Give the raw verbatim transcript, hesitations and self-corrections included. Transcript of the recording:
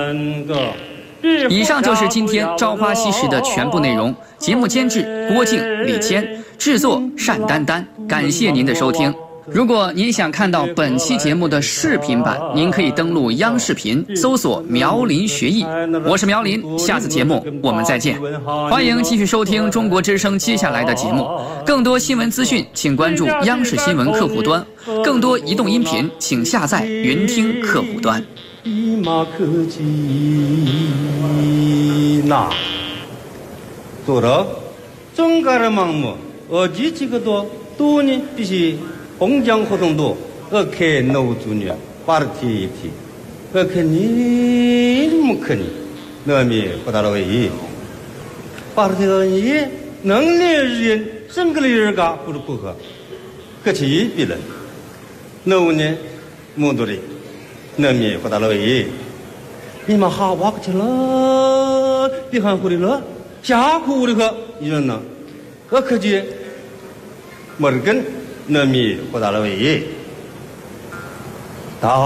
以上就是今天《朝花夕拾》的全部内容。节目监制郭靖、李谦，制作单丹丹。感谢您的收听。如果您想看到本期节目的视频版，您可以登录央视频搜索苗林学艺。我是苗林，下次节目我们再见。欢迎继续收听中国之声接下来的节目。更多新闻资讯，请关注央视新闻客户端。更多移动音频，请下载云听客户端。 홍장호동도 어케 노주냐 파르티티 어케니 무크니 너미 보다로이 파르티니 능리人生个人가 부르부가 그치 빌은 너우네 모도리 너미 보다로이 이마 하와크칠러 비한후리러 샤쿠리가 이런나 어크지 머르근 너미 보다로이